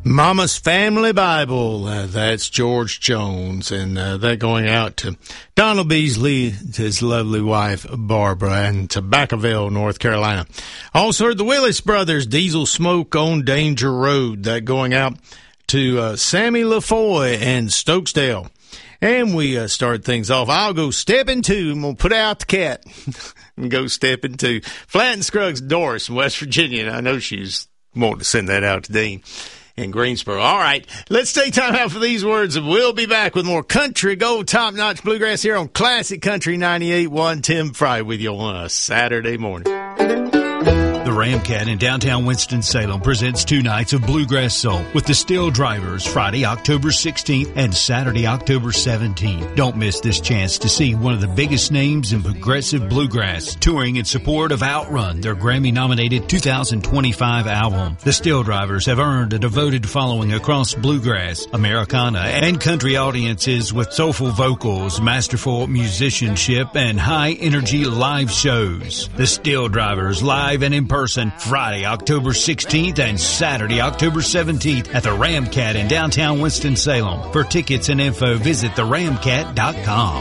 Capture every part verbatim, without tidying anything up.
Mama's Family Bible, uh, that's George Jones, and uh, that going out to Donald Beasley, his lovely wife, Barbara, in Tobaccoville, North Carolina. Also heard the Willis Brothers, Diesel Smoke on Danger Road, that going out to uh, Sammy LaFoy and Stokesdale. And we uh, started things off. I'll go stepping two. I'm going to put out the cat and go stepping two. Flat and Scruggs Doris in West Virginia, and I know she's wanting to send that out to Dean in Greensboro. All right, let's take time out for these words, and we'll be back with more country gold top-notch bluegrass here on Classic Country ninety-eight point one. Tim Fry with you on a Saturday morning. The Ramcat in downtown Winston-Salem presents two nights of Bluegrass Soul with the Still Drivers Friday, October sixteenth and Saturday, October seventeenth. Don't miss this chance to see one of the biggest names in progressive bluegrass touring in support of Outrun, their Grammy-nominated two thousand twenty-five album. The Still Drivers have earned a devoted following across bluegrass, Americana, and country audiences with soulful vocals, masterful musicianship, and high-energy live shows. The Still Drivers live and in person Friday, October sixteenth and Saturday, October seventeenth at the Ramcat in downtown Winston-Salem. For tickets and info, visit the ramcat dot com.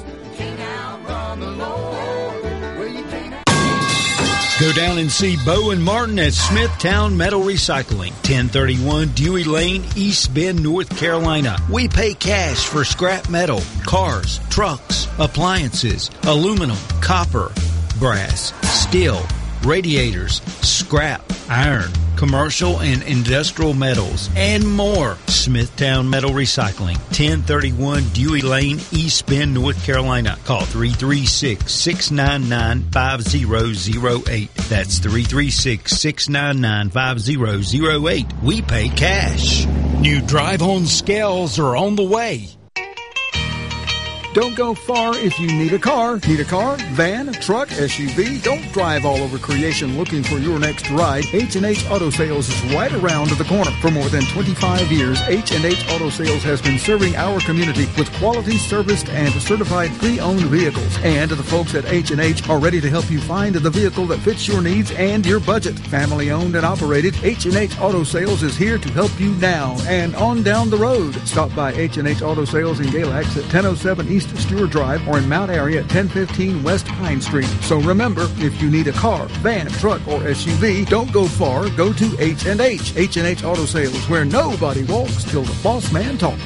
Go down and see Bo and Martin at Smithtown Metal Recycling, ten thirty-one Dewey Lane, East Bend, North Carolina. We pay cash for scrap metal, cars, trucks, appliances, aluminum, copper, brass, steel, radiators, scrap, iron, commercial and industrial metals, and more. Smithtown Metal Recycling, ten thirty-one Dewey Lane, East Bend, North Carolina. Call three three six, six nine nine, five zero zero eight. That's three three six, six nine nine, five zero zero eight. We pay cash. New drive-on scales are on the way. Don't go far if you need a car. Need a car, van, truck, S U V? Don't drive all over creation looking for your next ride. H and H Auto Sales is right around the corner. For more than twenty-five years, H and H Auto Sales has been serving our community with quality serviced and certified pre-owned vehicles. And the folks at H and H are ready to help you find the vehicle that fits your needs and your budget. Family owned and operated, H and H Auto Sales is here to help you now and on down the road. Stop by H and H Auto Sales in Galax at ten oh seven East Stewart Drive or in Mount Airy at ten fifteen West Pine Street. So remember, if you need a car, van, truck, or S U V, don't go far. Go to H and H. H and H Auto Sales, where nobody walks till the boss man talks.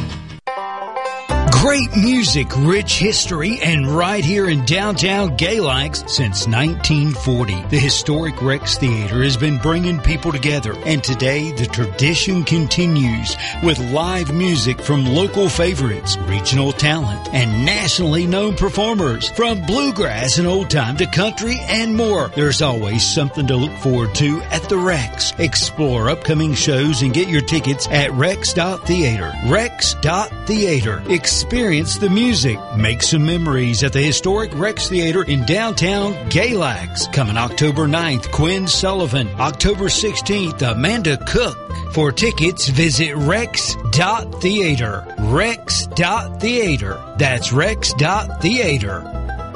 Great music, rich history, and right here in downtown Galax since nineteen forty. The historic Rex Theater has been bringing people together, and today the tradition continues with live music from local favorites, regional talent, and nationally known performers. From bluegrass and old time to country and more, there's always something to look forward to at the Rex. Explore upcoming shows and get your tickets at rex dot theater. rex dot theater. Experience the music. Make some memories at the historic Rex Theater in downtown Galax. Coming October ninth, Quinn Sullivan. October sixteenth, Amanda Cook. For tickets, visit rex dot theater. rex dot theater. That's rex dot theater.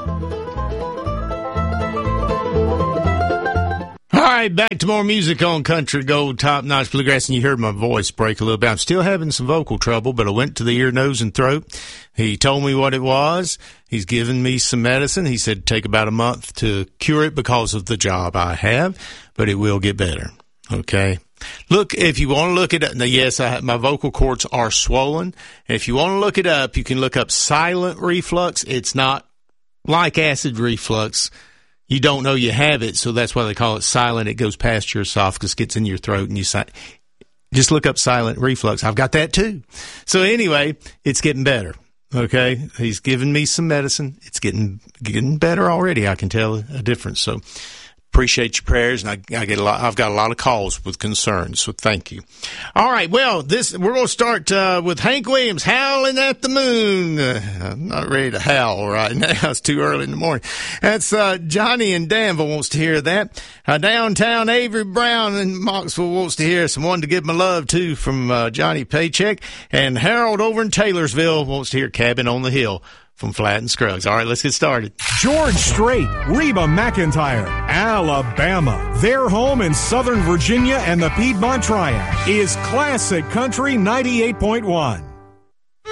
All right, back to more music on Country Gold Top Notch Bluegrass, and you heard my voice break a little bit. I'm still having some vocal trouble, but I went to the ear, nose, and throat. He told me what it was. He's given me some medicine. He said take about a month to cure it because of the job I have, but it will get better. Okay? Look, if you want to look it up, now, yes, I, my vocal cords are swollen. If you want to look it up, you can look up silent reflux. It's not like acid reflux. You don't know you have it, so that's why they call it silent. It goes past your esophagus, gets in your throat, and you si- just look up silent reflux. I've got that too. So anyway, it's getting better. Okay, he's given me some medicine. It's getting getting better already. I can tell a difference. So appreciate your prayers, and I, I get a lot. I've got a lot of calls with concerns, so thank you. All right, well, this we're going to start uh, with Hank Williams, "Howling at the Moon." Uh, I'm not ready to howl right now; it's too early in the morning. That's uh, Johnny in Danville wants to hear that. Uh, downtown Avery Brown in Moxville wants to hear "Someone to Give My Love To" from uh, Johnny Paycheck, and Harold over in Taylorsville wants to hear "Cabin on the Hill" from Flat and Scruggs. All right, let's get started. George Strait, Reba McEntire, Alabama. Their home in Southern Virginia and the Piedmont Triad is Classic Country ninety-eight point one.